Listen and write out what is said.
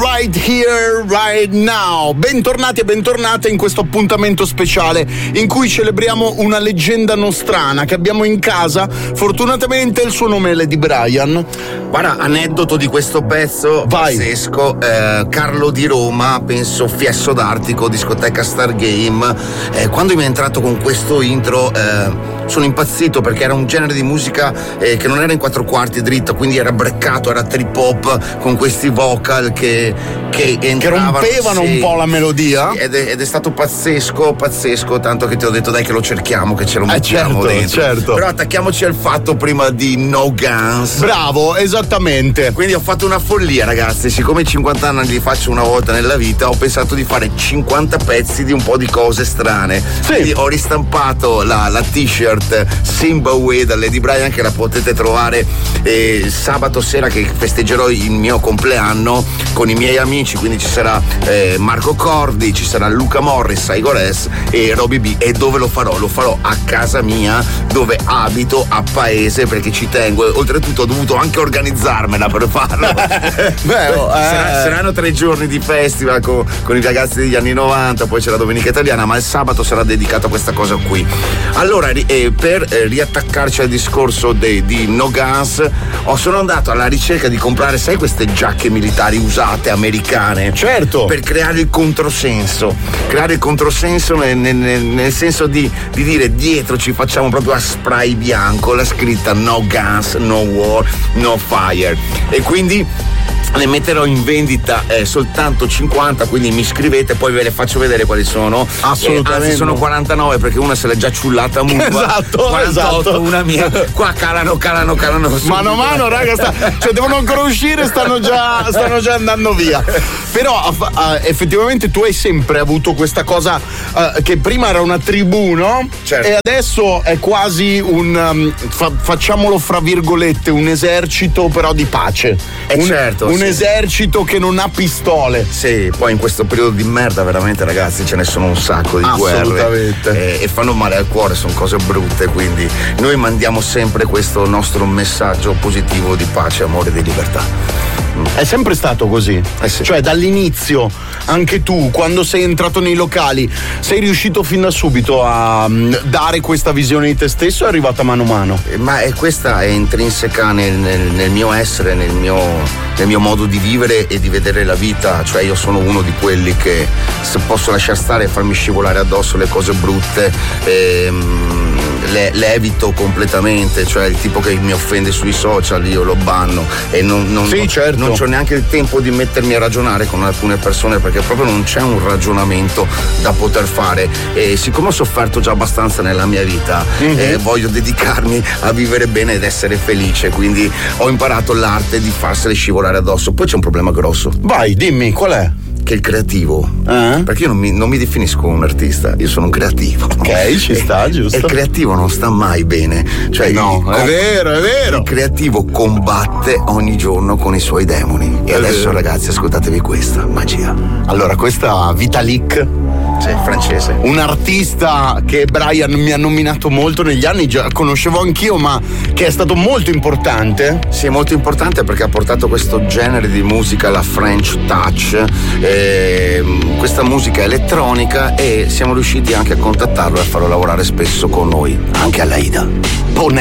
Right Here, Right Now. Bentornati e bentornate in questo appuntamento speciale in cui celebriamo una leggenda nostrana che abbiamo in casa. Fortunatamente il suo nome è Lady Brian. Guarda, aneddoto di questo pezzo. Vai. Pazzesco. Carlo di Roma, penso Fiesso d'Artico, discoteca Stargame. Quando mi è entrato con questo intro sono impazzito, perché era un genere di musica che non era in quattro quarti dritto, quindi era breccato, era trip hop con questi vocal che entravano, rompevano un po' la melodia. Sì, ed è stato pazzesco, tanto che ti ho detto dai che lo cerchiamo, che ce lo mettiamo dentro. Certo. Però attacchiamoci al fatto prima di No Guns. Bravo, esattamente. Quindi ho fatto una follia, ragazzi. Siccome 50 anni li faccio una volta nella vita, ho pensato di fare 50 pezzi di un po' di cose strane. Sì. Quindi ho ristampato la t-shirt Zimbabwe da Lady Brian, che la potete trovare sabato sera, che festeggerò il mio compleanno con i miei amici. Quindi ci sarà Marco Cordi, ci sarà Luca Morris, Igores e Roby B. E dove lo farò? Lo farò a casa mia, dove abito, a paese, perché ci tengo. Oltretutto ho dovuto anche organizzarmela per farlo. Saranno 3 giorni di festival con i ragazzi degli anni 90, poi c'è la domenica italiana, ma il sabato sarà dedicato a questa cosa qui. Allora, per riattaccarci al discorso di No Guns, sono andato alla ricerca di comprare, sai, queste giacche militari usate americane. Certo. Per creare il controsenso nel senso di dire dietro ci facciamo proprio a spray bianco la scritta No Guns, No War, No Fire. E quindi ne metterò in vendita soltanto 50, quindi mi scrivete, poi ve le faccio vedere quali sono. Assolutamente. Anzi, sono 49, perché una se l'è già ciullata Muba. Esatto, 48, esatto. Una mia. Qua calano. Mano a mano, raga, cioè devono ancora uscire, stanno già andando via. Però effettivamente tu hai sempre avuto questa cosa che prima era una tribù, no? Certo. E adesso è quasi un facciamolo fra virgolette, un esercito però di pace. Un esercito che non ha pistole. Sì, poi in questo periodo di merda veramente, ragazzi, ce ne sono un sacco di guerre e fanno male al cuore, sono cose brutte, quindi noi mandiamo sempre questo nostro messaggio positivo di pace, amore e di libertà. È sempre stato così, sì. Cioè dall'inizio, anche tu quando sei entrato nei locali, sei riuscito fin da subito a dare questa visione di te stesso, è arrivata mano a mano? Ma questa è intrinseca nel mio essere, nel mio modo di vivere e di vedere la vita. Cioè io sono uno di quelli che, se posso lasciar stare e farmi scivolare addosso le cose brutte, le evito completamente. Cioè il tipo che mi offende sui social io lo banno e non c'ho neanche il tempo di mettermi a ragionare con alcune persone, perché proprio non c'è un ragionamento da poter fare. E siccome ho sofferto già abbastanza nella mia vita, voglio dedicarmi a vivere bene ed essere felice, quindi ho imparato l'arte di farsele scivolare addosso. Poi c'è un problema grosso. Vai, dimmi, qual è? Che il creativo, perché io non mi definisco un artista, io sono un creativo. Ok, ci sta, giusto. E il creativo non sta mai bene. Cioè, no, è vero. Il creativo combatte ogni giorno con i suoi demoni. E adesso, ragazzi, ascoltatevi questa magia. Allora, questa Vitalik, francese, un artista che Brian mi ha nominato molto negli anni, già conoscevo anch'io, ma che è stato molto importante. Sì, è molto importante perché ha portato questo genere di musica, la French Touch, questa musica elettronica, e siamo riusciti anche a contattarlo e a farlo lavorare spesso con noi, anche all'Aida.